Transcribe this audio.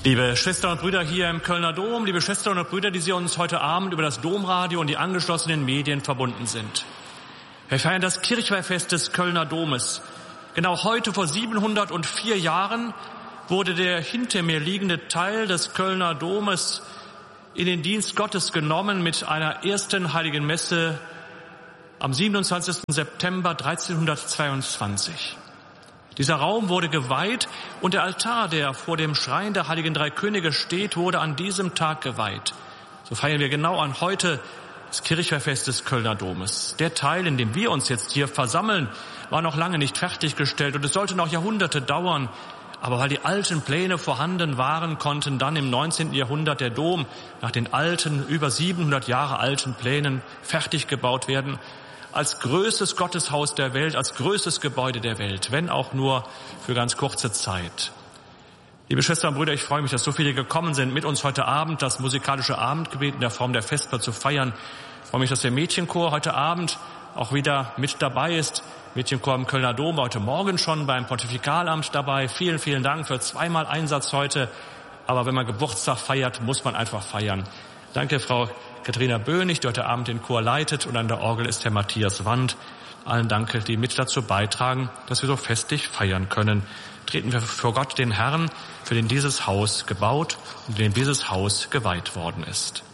Liebe Schwestern und Brüder hier im Kölner Dom, liebe Schwestern und Brüder, die Sie uns heute Abend über das Domradio und die angeschlossenen Medien verbunden sind. Wir feiern das Kirchweihfest des Kölner Domes. Genau heute vor 704 Jahren wurde der hinter mir liegende Teil des Kölner Domes in den Dienst Gottes genommen mit einer ersten Heiligen Messe am 27. September 1322. Dieser Raum wurde geweiht und der Altar, der vor dem Schrein der Heiligen Drei Könige steht, wurde an diesem Tag geweiht. So feiern wir genau an heute das Kirchweihfest des Kölner Domes. Der Teil, in dem wir uns jetzt hier versammeln, war noch lange nicht fertiggestellt und es sollte noch Jahrhunderte dauern. Aber weil die alten Pläne vorhanden waren, konnten dann im 19. Jahrhundert der Dom nach den alten, über 700 Jahre alten Plänen fertig gebaut werden. Als größtes Gotteshaus der Welt, als größtes Gebäude der Welt, wenn auch nur für ganz kurze Zeit. Liebe Schwestern und Brüder, ich freue mich, dass so viele gekommen sind, mit uns heute Abend das musikalische Abendgebet in der Form der Vesper zu feiern. Ich freue mich, dass der Mädchenchor heute Abend auch wieder mit dabei ist. Mädchenchor im Kölner Dom war heute Morgen schon beim Pontifikalamt dabei. Vielen, vielen Dank für zweimal Einsatz heute. Aber wenn man Geburtstag feiert, muss man einfach feiern. Danke, Frau Katharina Böhnig, die heute Abend den Chor leitet, und an der Orgel ist Herr Matthias Wand. Allen danke, die mit dazu beitragen, dass wir so festlich feiern können. Treten wir vor Gott, den Herrn, für den dieses Haus gebaut und in dem dieses Haus geweiht worden ist.